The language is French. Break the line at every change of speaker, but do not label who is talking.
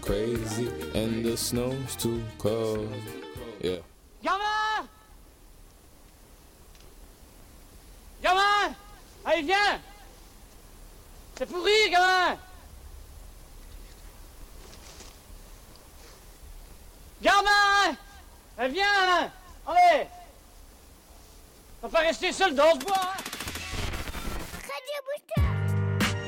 crazy and the snow's too cold. Yeah.
Gamin! Gamin! Allez, viens! C'est pourri, gamin! Gamin! Allez, viens! Allez! On va pas rester seul dans ce bois! Hein.